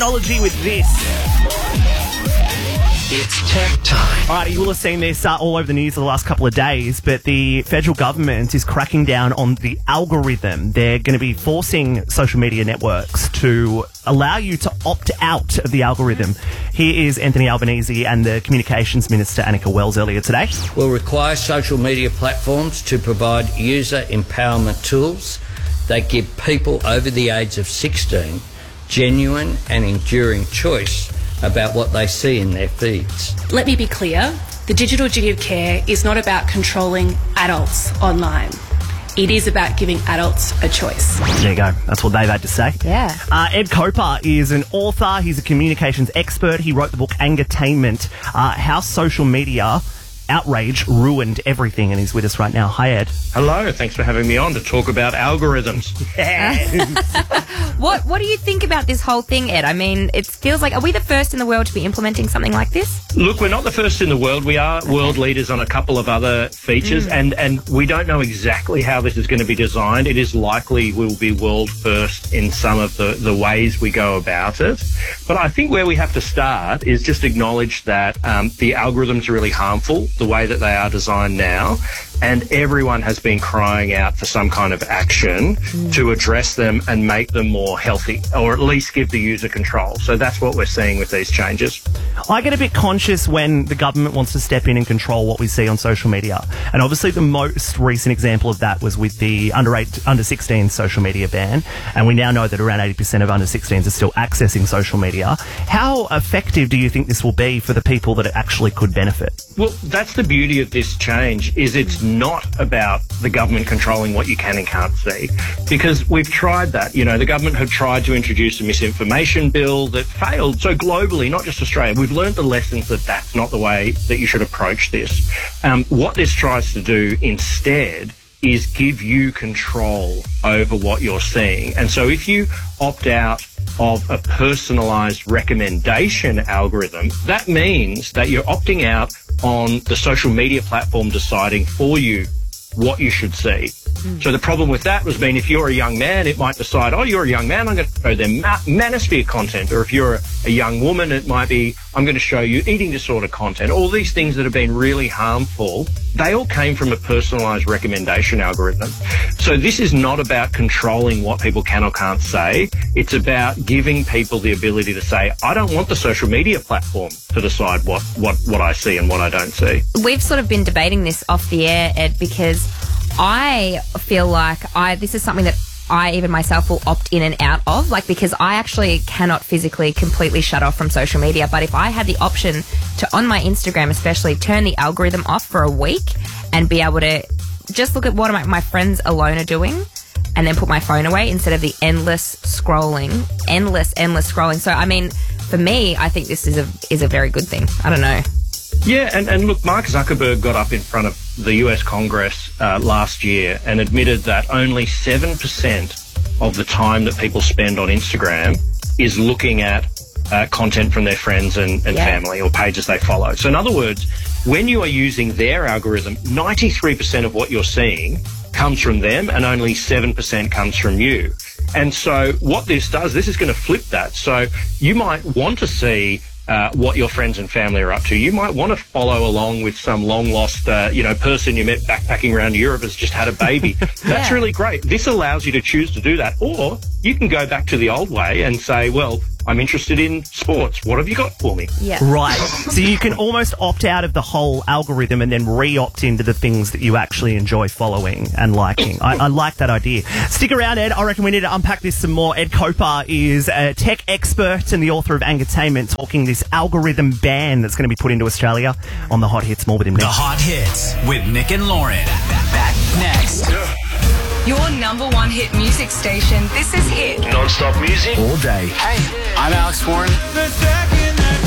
technology with this. It's tech time. All right, you will have seen this all over the news the last couple of days, but the federal government is cracking down on the algorithm. They're going to be forcing social media networks to allow you to opt out of the algorithm. Here is Anthony Albanese and the Communications Minister, Annika Wells, earlier today. Will require social media platforms to provide user empowerment tools that give people over the age of 16 genuine and enduring choice about what they see in their feeds. Let me be clear, the digital duty of care is not about controlling adults online. It is about giving adults a choice. There you go. That's what they've had to say. Yeah. Ed Coper is an author. He's a communications expert. He wrote the book Angertainment, How Social Media Outrage Ruined Everything, and he's with us right now. Hi, Ed. Hello, thanks for having me on to talk about algorithms. What do you think about this whole thing, Ed? I mean, it feels like, are we the first in the world to be implementing something like this? Look, we're not the first in the world. We are world leaders on a couple of other features, and we don't know exactly how this is going to be designed. It is likely we'll be world first in some of the ways we go about it. But I think where we have to start is just acknowledge that the algorithms are really harmful, the way that they are designed now, and everyone has been crying out for some kind of action to address them and make them more healthy, or at least give the user control. So that's what we're seeing with these changes. I get a bit conscious when the government wants to step in and control what we see on social media. And obviously the most recent example of that was with the under 16 social media ban. And we now know that around 80% of under 16s are still accessing social media. How effective do you think this will be for the people that it actually could benefit? Well, that's the beauty of this change, is it's not about the government controlling what you can and can't see, because we've tried that. You know, the government had tried to introduce a misinformation bill that failed. So globally, not just Australia, we've learned the lessons that that's not the way that you should approach this. What this tries to do instead is give you control over what you're seeing. And so if you opt out of a personalised recommendation algorithm, that means that you're opting out on the social media platform deciding for you what you should see. So the problem with that was being, if you're a young man, it might decide, oh, you're a young man, I'm going to show them manosphere content. Or if you're a young woman, it might be, I'm going to show you eating disorder content. All these things that have been really harmful, they all came from a personalised recommendation algorithm. So this is not about controlling what people can or can't say. It's about giving people the ability to say, I don't want the social media platform to decide what I see and what I don't see. We've sort of been debating this off the air, Ed, because I feel like this is something that I even myself will opt in and out of, like, because I actually cannot physically completely shut off from social media. But if I had the option to, on my Instagram especially, turn the algorithm off for a week and be able to just look at what my friends alone are doing and then put my phone away instead of the endless scrolling. So, I mean, for me, I think this is a very good thing. I don't know. Yeah, and look, Mark Zuckerberg got up in front of the US Congress last year and admitted that only 7% of the time that people spend on Instagram is looking at content from their friends and family or pages they follow. So in other words, when you are using their algorithm, 93% of what you're seeing comes from them and only 7% comes from you. And so what this does, this is going to flip that. So you might want to see what your friends and family are up to. You might want to follow along with some long-lost, person you met backpacking around Europe has just had a baby. That's really great. This allows you to choose to do that. Or you can go back to the old way and say, well, I'm interested in sports. What have you got for me? Yeah. Right. So you can almost opt out of the whole algorithm and then re-opt into the things that you actually enjoy following and liking. I like that idea. Stick around, Ed. I reckon we need to unpack this some more. Ed Coper is a tech expert and the author of Angertainment, talking this algorithm ban that's going to be put into Australia on the Hot Hits. More with him next. The Hot Hits with Nick and Lauren. Back next. Your number one hit music station. This is Hit. Non-stop music all day. Hey, I'm Alex Warren. The second that